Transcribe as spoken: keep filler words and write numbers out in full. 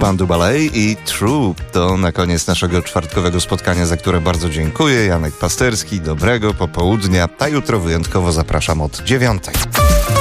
Spandau Ballet i True. To na koniec naszego czwartkowego spotkania, za które bardzo dziękuję. Janek Pasterski, dobrego popołudnia, a jutro wyjątkowo zapraszam od dziewiątej.